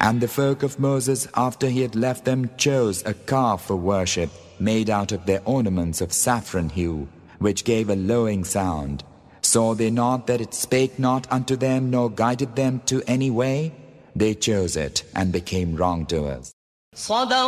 And the folk of Moses, after he had left them, chose a calf for worship, made out of their ornaments of saffron hue, which gave a lowing sound. Saw they not that it spake not unto them, nor guided them to any way? They chose it and became wrongdoers.